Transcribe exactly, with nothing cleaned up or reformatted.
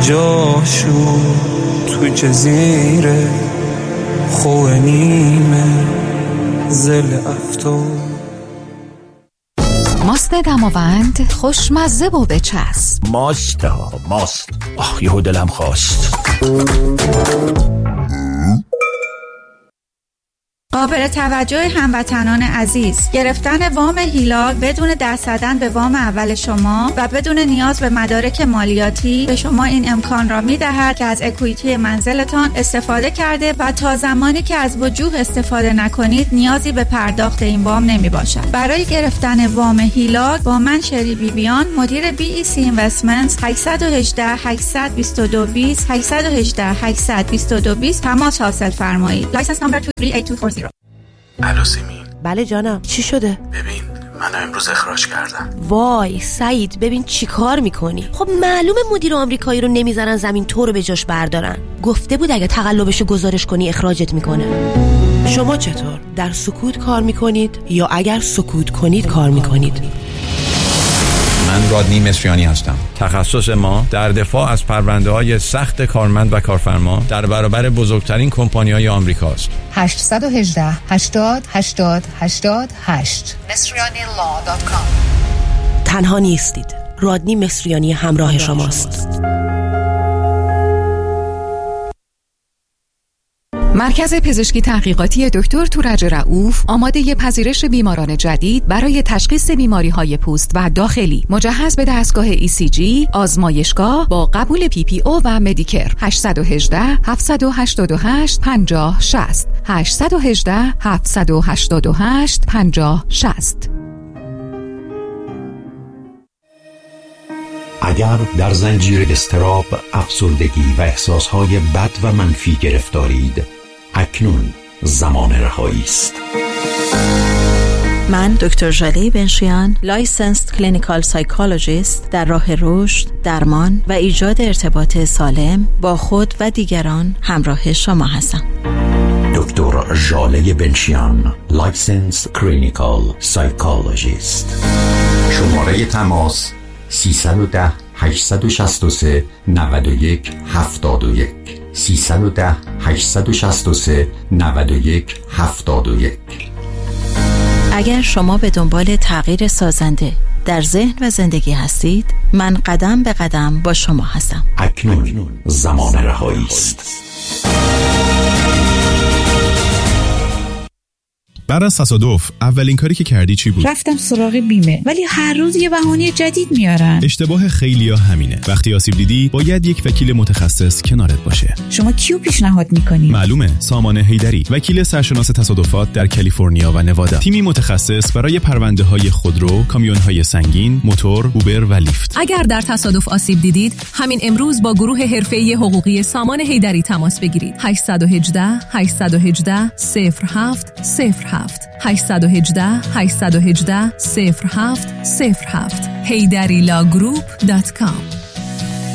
جاشو تو جزیره خوه نیمه زل افتار. ماست دماوند خوشمزه و بچسب. ماست ها ماست. آه یهو دلم خواست. قابل توجه هموطنان عزیز، گرفتن وام هیلال بدون دست زدن به وام اول شما و بدون نیاز به مدارک مالیاتی به شما این امکان را می‌دهد که از اکویتی منزلتان استفاده کرده و تا زمانی که از وجوه استفاده نکنید نیازی به پرداخت این وام نمی‌باشد. برای گرفتن وام هیلال با من شری بیبیان مدیر بی ای سی اینوستمنتس هشت یک هشت هشت دو دو بیست هشت یک هشت هشت دو دو بیست تماس حاصل فرمایید. لایسنس نمبر دو سه هشت دو چهار صفر. الو سیمین. بله جانم، چی شده؟ ببین منو امروز اخراج کردن. وای سعید، ببین چی کار میکنی. خب معلومه مدیر آمریکایی رو نمیذارن زمین تو رو به جاش بردارن. گفته بود اگه تقلبشو گزارش کنی اخراجت میکنه. شما چطور؟ در سکوت کار میکنید یا اگر سکوت کنید کار میکنید؟ من رادنی مصریانی هستم. تخصص ما در دفاع از پرونده‌های سخت کارمند و کارفرما در برابر بزرگترین کمپانی‌های آمریکاست. هشت یک هشت هشتاد هشتاد هشتاد هشت مصریانی لا دات کام. تنها نیستید. رادنی مصریانی همراه شماست. مرکز پزشکی تحقیقاتی دکتر تورج رؤوف آماده پذیرش بیماران جدید برای تشخیص بیماری‌های پوست و داخلی، مجهز به دستگاه ای سی جی، آزمایشگاه با قبول پی پی او و مدیکر. هشت یک هشت هفت هشت هشت پنجاه شصت هشت یک هشت هفت هشت هشت پنجاه شصت. اگر در زنجیر اضطراب، افسردگی و احساسهای بد و منفی گرفتارید، اکنون زمان رهایی است. من دکتر ژاله بنشیان، لایسنسد کلینیکال سایکولوژیست، در راه رشد، درمان و ایجاد ارتباط سالم با خود و دیگران همراه شما هستم. دکتر ژاله بنشیان، لایسنسد کلینیکال سایکولوژیست. شماره تماس سیصد و ده هشتصد و شصت و سه نود و یک هفتاد و یک سیصد و ده هشتصد و شصت و سه نود و یک هفتاد و یک. اگر شما به دنبال تغییر سازنده در ذهن و زندگی هستید، من قدم به قدم با شما هستم. اکنون زمان رهایی است. بعد از تصادف اولین کاری که کردی چی بود؟ رفتم سراغ بیمه، ولی هر روز یه بهانه جدید میارن. اشتباه خیلیا همینه. وقتی آسیب دیدی باید یک وکیل متخصص کنارت باشه. شما کیو پیشنهاد میکنی؟ معلومه، سامان حیدری، وکیل سرشناس تصادفات در کالیفرنیا و نوادا. تیمی متخصص برای پرونده‌های خودرو، کامیون‌های سنگین، موتور، اوبر و لیفت. اگر در تصادف آسیب دیدید، همین امروز با گروه حرفه‌ای حقوقی سامان حیدری تماس بگیرید. هشت یک هشت هشت یک هشت صفر هفت صفر هفت هشت یک هشت هشت یک هشت صفر هفت صفر هفت حیدری لا گروپ دات کام.